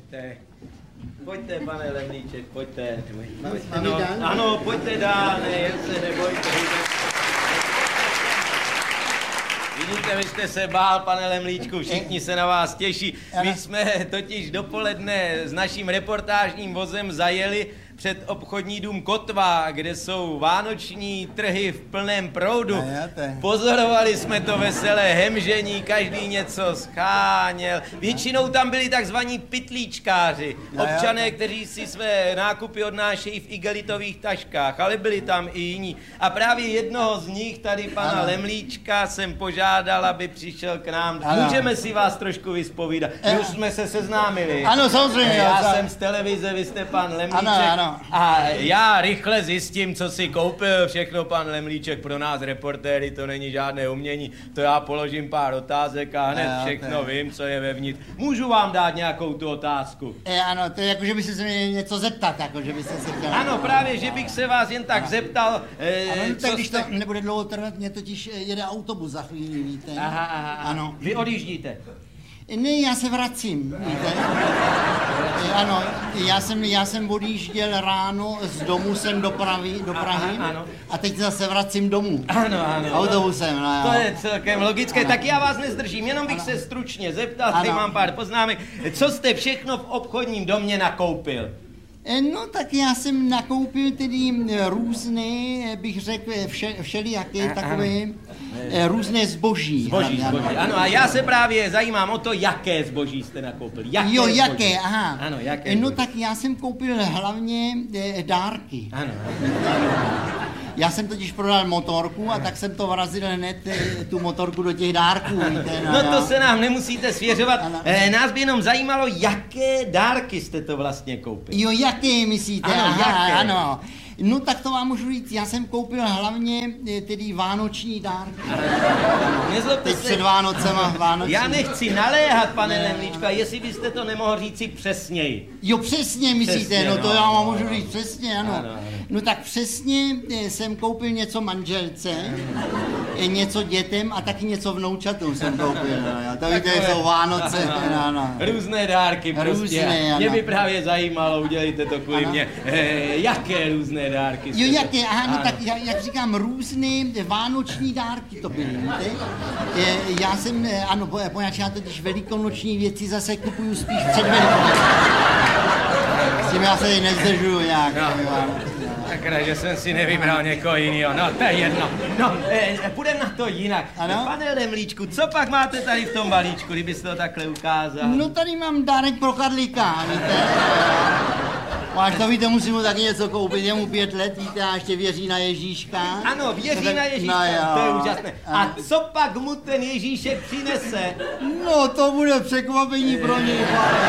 Pojďte, pane Lemlíček, pojďte. Ano, pojďte dál, jen se nebojte. Vidíte, vy jste se bál, pane Lemlíčku, všichni se na vás těší. My jsme totiž dopoledne s naším reportážním vozem zajeli před obchodní dům Kotva, kde jsou vánoční trhy v plném proudu. Pozorovali jsme to veselé hemžení, každý něco scháněl. Většinou tam byli takzvaní pytlíčkáři, občané, kteří si své nákupy odnášejí v igelitových taškách, ale byli tam i jiní. A právě jednoho z nich, tady pana Lemlíčka, jsem požádal, aby přišel k nám. Můžeme si vás trošku vyspovídat. My už jsme se seznámili. Ano, samozřejmě. Já jsem z televize, vy jste pan Lemlíček. A já rychle zjistím, co si koupil všechno pan Lemlíček pro nás reportéry, to není žádné umění. To já položím pár otázek a hned všechno vím, co je vevnitř. Můžu vám dát nějakou tu otázku? Ano, to je jako, že byste se mě něco zeptat, jako, že byste se chtěl... Ano, právě, že bych se vás jen tak zeptal, ano, tak když to nebude dlouho trvat, mě totiž jede autobus za chvíli, víte. Aha. Ano. Vy odjíždíte? Ne, já se vracím, víte. Ano, já jsem odjížděl ráno z domu sem do Prahy ano. A teď zase vracím domů. Ano. Autobusem, no jo. To je celkem logické, tak já vás nezdržím, jenom bych se stručně zeptal, tady mám pár poznámek. Co jste všechno v obchodním domě nakoupil? No tak já jsem nakoupil tedy různé, bych řekl, všelijaké takové různé zboží. Ano, a já se právě zajímám o to, jaké zboží jste nakoupil. Jaké, aha. Ano, jaké No zboží. tak já jsem koupil hlavně dárky. Ano. Já jsem totiž prodal motorku a tak jsem to vrazil hned tu motorku do těch dárků, víte. No to se nám nemusíte svěřovat. Nás by jenom zajímalo, jaké dárky jste to vlastně koupil. Jo, jaké myslíte? Ano, jaké? Ano. No tak to vám můžu říct, já jsem koupil hlavně tedy vánoční dárky. Nezlobte se. Před Vánocema vánoční. Já nechci naléhat, pane Lemlíčko, jestli byste to nemohl říci přesněji. Jo, přesně myslíte, přesně, no to já vám můžu říct přesně, ano. No tak přesně jsem koupil něco manželce, něco dětem a taky něco vnoučatům jsem koupil. To víte, jsou Vánoce. Ano. Různé dárky prostě. Různé, mě by právě zajímalo, udělejte to kvůli mě. Jaké různé dárky? Jo, jaké? Aha, no tak jak říkám, různé vánoční dárky to byly, víte? Já jsem, ano, poněvadž já totiž velikonoční věci zase kupuju spíš před Velikonocí. S tím já se tady nezdržuju nějak. Sakra, že jsem si nevybral někoho jiného. No, to je jedno. No, půjdeme na to jinak. Ano? Pane Lemlíčku, co pak máte tady v tom balíčku, kdybyste to takhle ukázal? No tady mám dárek pro Karlíka, víte? Až to víte, musím mu taky něco koupit, je mu 5 let, víte, a ještě věří na Ježíška. Ano, věří na Ježíška, no, to je úžasné. A co pak mu ten Ježíšek přinese? No, to bude překvapení pro něj.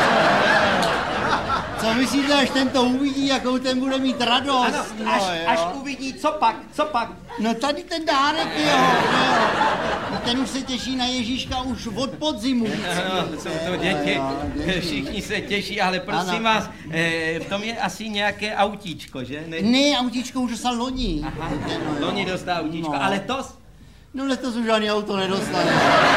Co myslíte, až ten to uvidí, jakou ten bude mít radost? Ano, až uvidí, co pak? No tady ten dárek, jo. Ten už se těší na Ježíška už od podzimu. Ano, jsou to děti, všichni se těší, ale prosím vás, v tom je asi nějaké autíčko, že? Ne, autíčko už dostal loni. Aha, loni dostal autíčko, a letos? No letos už žádný auto nedostane.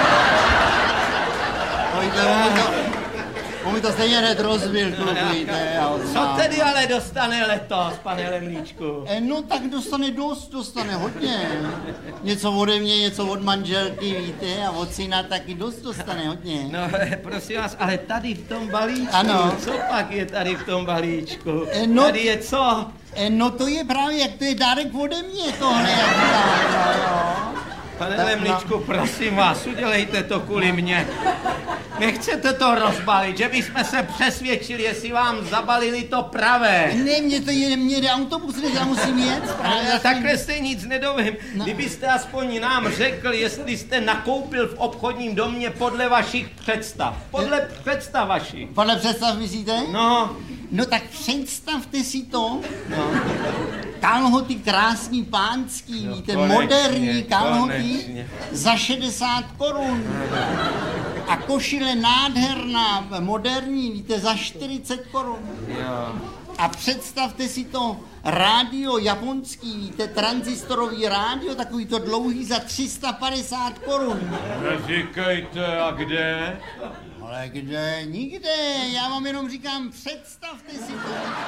On mi to stejně hned rozbil, víte. Co tedy ale dostane letos, pane Lemlíčku? No tak dostane hodně. Něco ode mě, něco od manželky, víte, a od syna taky dostane hodně. No, prosím vás, ale tady v tom balíčku, ano. Co pak je tady v tom balíčku? No, tady je co? No to je právě, jak to je dárek ode mě, tohle, jak říkám, Pane Lemlíčku, prosím vás, udělejte to kvůli mně. Nechcete to rozbalit, že bychom se přesvědčili, jestli vám zabalili to pravé. Ne, mě jde autobus, já musím jet. Takhle se nic nedovím. No. Kdybyste aspoň nám řekl, jestli jste nakoupil v obchodním domě podle vašich představ. Podle představ vašich. Podle představ myslíte? No. No tak představte si to. No. Kalhoty krásný pánský, víte, moderní kalhoty za 60 korun. A košile nádherná, moderní, víte, za 40 korun. A představte si to rádio japonský, víte, transistorový rádio, takový to dlouhý za 350 korun. Neříkejte, a kde? Ale kde? Nikde. Já vám jenom říkám, představte si to.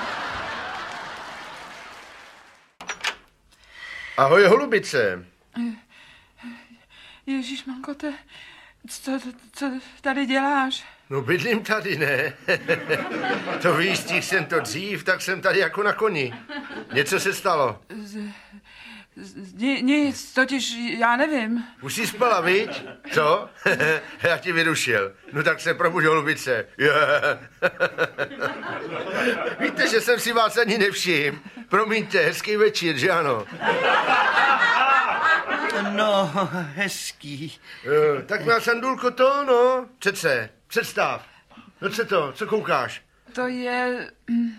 Ahoj, holubice. Ježišmanko, co tady děláš? No bydlím tady, ne? To víš, stihl jsem to dřív, tak jsem tady jako na koni. Něco se stalo? Nic, totiž já nevím. Už jsi spala, viď? Co? Já ti vyrušil. No tak se probuď, holubice. Víte, že jsem si vás ani nevšiml. Promiňte, hezký večer, že ano? No, hezký. Tak má Sandulko to, no. Přece, představ. No co to, co koukáš? To je...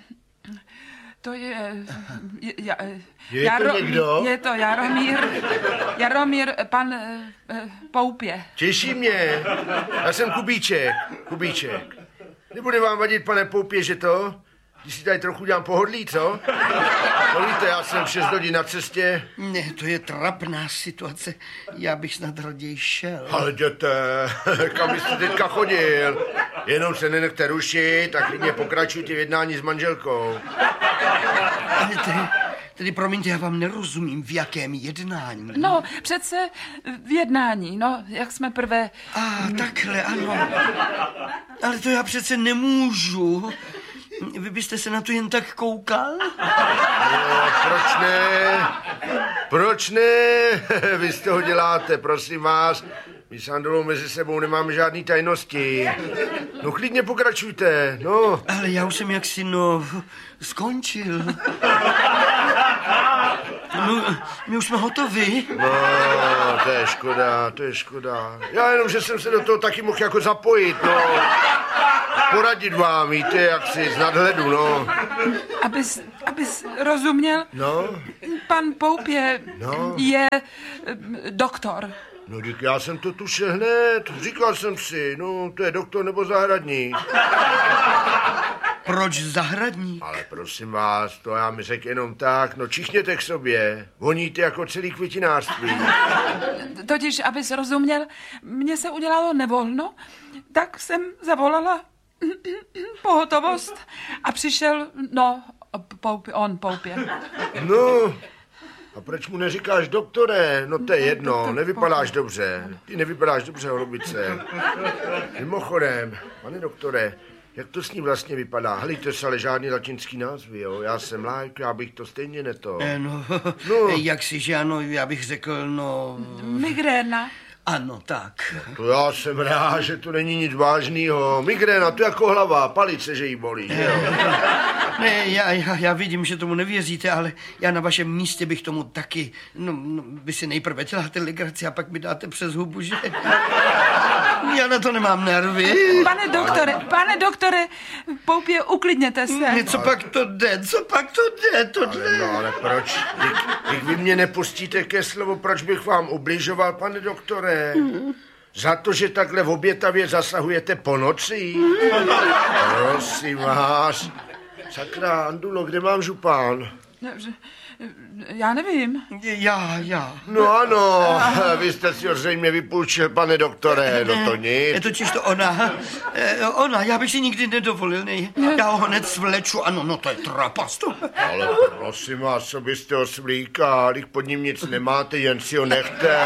Je to někdo? Je to Jaromír, pan Poupě. Těší mě. Já jsem Kubíček. Nebude vám vadit, pane Poupě, že to? Když si tady trochu dělám pohodlí, co? No víte, já jsem 6 hodin na cestě. Ne, to je trapná situace. Já bych snad raději šel. Ale jděte, kam byste teďka chodil? Jenom se nenechte rušit a klidně pokračujte v jednání s manželkou. Ale tedy promiňte, já vám nerozumím, v jakém jednání. No, přece v jednání, no, jak jsme prvé... Takhle, ano. Ale to já přece nemůžu. Vy byste se na to jen tak koukal? No, proč ne? Vy z toho děláte, prosím vás. My s Andolou mezi sebou nemáme žádný tajnosti. No klidně pokračujte, no. Ale já už jsem jaksi, skončil. No, my už jsme hotovi. No, to je škoda. Já jenom, že jsem se do toho taky mohl jako zapojit, no. Poradit vám, víte, jak si z nadhledu, no. Abys rozuměl, No? pan Poupě je doktor. No, dík, já jsem to tušil hned, říkal jsem si, no, to je doktor nebo zahradník. Proč zahradník? Ale prosím vás, to já mi řekl jenom tak, no čichněte k sobě, voníte jako celý květinářství. Totiž, abys rozuměl, mně se udělalo nevolno, tak jsem zavolala pohotovost a přišel, Poupě. No, a proč mu neříkáš doktore? No to je jedno, nevypadáš dobře. Ty nevypadáš dobře, holubice. Mimochodem, pane doktore, jak to s ním vlastně vypadá? Helejte se, ale žádný latinský názvy, jo? Já jsem laik, já bych to stejně neto. Jak si, že ano, já bych řekl, Migréna. Ano, tak. To já jsem rád, že to není nic vážného. Migréna, to jako hlava, palice, že jí bolí, že jo? Ne, já vidím, že tomu nevěříte, ale já na vašem místě bych tomu taky, vy si nejprve děláte legraci a pak mi dáte přes hubu, že? Já na to nemám nervy. Pane doktore, Poupě, uklidněte se. Co pak to jde, tohle? Ale proč? Když vy mě nepustíte ke slovu, proč bych vám ubližoval, pane doktore? Za to, že takhle obětavě zasahujete po noci? Prosím vás. Sakra, Andulo, kde mám župán? Já nevím. Já. No ano, vy jste si ho zřejmě vypůjčil, pane doktore, no to nic. Je totiž to ona, já bych si nikdy nedovolil, ne? Já ho hned svleču, ano, no to je trapasto. Ale prosím vás, co byste ho svlíkal, když pod ním nic nemáte, jen si ho nechte.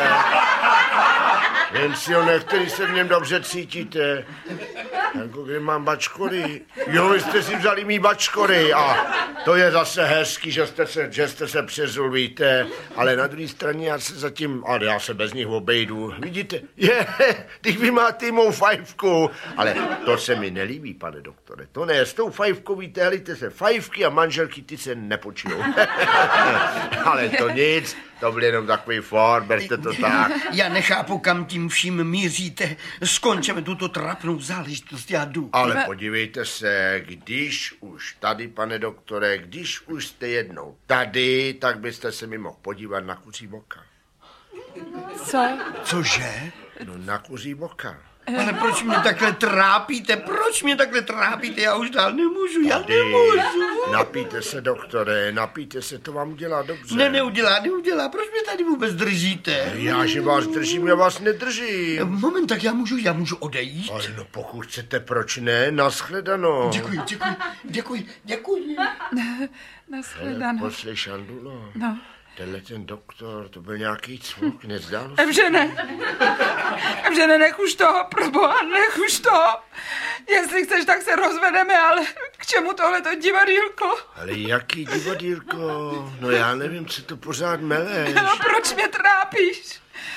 Když se v něm dobře cítíte. Jako kde mám bačkory. Jo, vy jste si vzali mý bačkory a to je zase hezký, že jste se přezul, víte. Ale na druhé straně ale já se bez nich obejdu. Vidíte? Když vy máte mou fajfku. Ale to se mi nelíbí, pane doktore. To ne, s tou fajfkou, víte, helejte se, fajfky a manželky, ty se nepočijou. Ale to nic, to byl jenom takový for, berte to tak. Já nechápu, kam tím vším míříte. Skončeme tuto trapnou záležitost, já jdu. Ale podívejte se, když už tady, pane doktore, když už jste jednou tady, tak byste se mi mohl podívat na kuří boka. Co? Cože? No na kuří boka. Ale proč mě takhle trápíte? Proč mě takhle trápíte? Já už dál nemůžu, já nemůžu. Napijte se, doktore, napijte se, to vám udělá dobře. Ne, neudělá. Proč mě tady vůbec držíte? Já, že vás držím, já vás nedržím. Moment, tak já můžu odejít? Ale no, pokud chcete, proč ne? Naschledanou. Děkuji. Nashledanou. Poslej Šandu, No. Tenhle ten doktor, to byl nějaký cvuk, nezdálo se? Evžene, nech už toho, proboha, nech už toho. Jestli chceš, tak se rozvedeme, ale k čemu tohleto divadýlko? Ale jaký divadýlko? No já nevím, co to pořád meleš. No proč mě trápíš?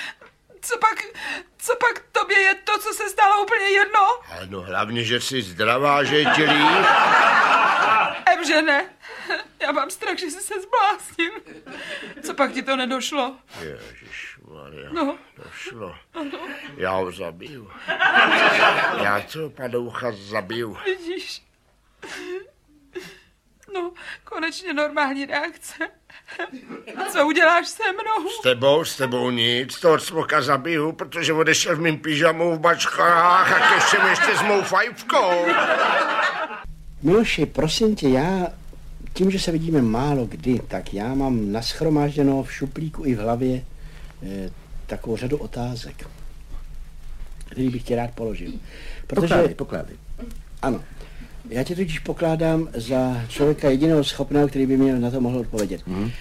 Co pak tobě je to, co se stalo, úplně jedno? Ale no hlavně, že jsi zdravá, že je ti líp. Evžene, já mám strach, že jsi se zblásnil. Co pak ti to nedošlo? Ježišmarja, No. došlo. Já ho zabiju. Já toho padoucha zabiju. Vidíš? No, konečně normální reakce. Co uděláš se mnou? S tebou nic, toho cmoka zabiju, protože odešel v mým pyžamu v bačkách a ke všemu ještě s mou fajfkou. Miloši, prosím tě, já tím, že se vidíme málo kdy, tak já mám nashromážděno v šuplíku i v hlavě takovou řadu otázek, který bych ti rád položil. Pokládej. Ano. Já tě totiž pokládám za člověka jediného schopného, který by mě na to mohl odpovědět.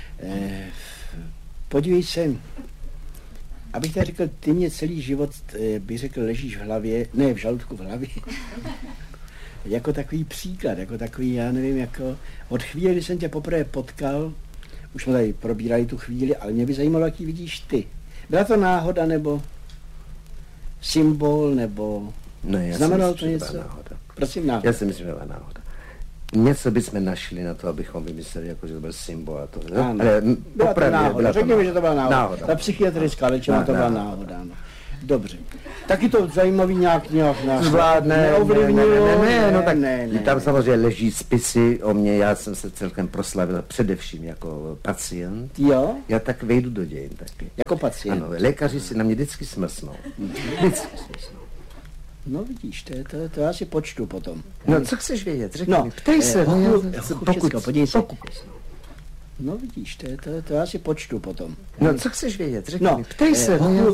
Podívej se, abych tady řekl, ty mě celý život, bych řekl, ležíš v hlavě, ne v žaludku, v hlavě. Jako takový příklad, jako takový, já nevím, jako od chvíle, kdy jsem tě poprvé potkal, už jsme tady probírali tu chvíli, ale mě by zajímalo, jaký vidíš ty. Byla to náhoda, nebo symbol, nebo znamenalo to něco? Náhoda. Prosím, náhoda. Já si myslím, že byla náhoda. Něco bychom našli na to, abychom vymysleli, jako, že to byl symbol a to. Ale byla to náhoda. Řekněme, že to byla náhoda. Ta psychiatrická léčba, to byla náhoda. No. Dobře. Taky to zajímavý nějak nás neovlivnilo. Ne. Tam samozřejmě leží spisy o mě, já jsem se celkem proslavil především jako pacient. Jo? Já tak vejdu do dějin taky. Jako pacient? Ano, lékaři si na mě vždycky smrsnou. No vidíš, to já si počtu potom. No, co chceš vědět? Řekni mi, ptej se. Podívej se. No vidíš, to já si počtu potom. No, co chceš vědět? Řekni mi, ptej se.